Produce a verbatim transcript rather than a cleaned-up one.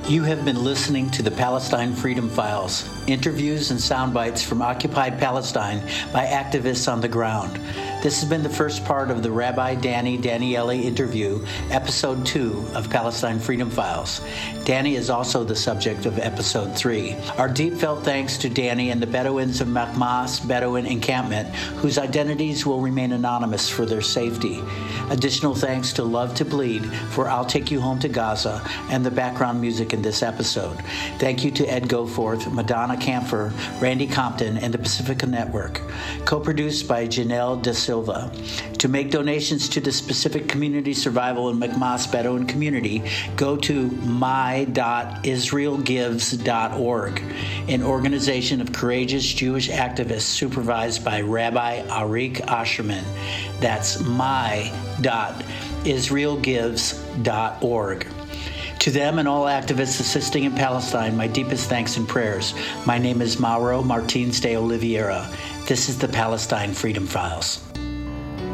You have been listening to the Palestine Freedom Files, interviews and sound bites from occupied Palestine by activists on the ground. This has been the first part of the Rabbi Danny Daniele interview, episode two of Palestine Freedom Files. Danny is also the subject of episode three. Our deep felt thanks to Danny and the Bedouins of Makmas Bedouin Encampment, whose identities will remain anonymous for their safety. Additional thanks to Love to Bleed for I'll Take You Home to Gaza and the background music in this episode. Thank you to Ed Goforth, Madonna Camphor, Randy Compton, and the Pacifica Network. Co-produced by Janelle De Silva. To make donations to the specific community survival and Makmas Bedouin community, go to my dot israel gives dot org, an organization of courageous Jewish activists supervised by Rabbi Arik Asherman. That's my dot israel gives dot org. To them and all activists assisting in Palestine, my deepest thanks and prayers. My name is Mauro Martins de Oliveira. This is the Palestine Freedom Files.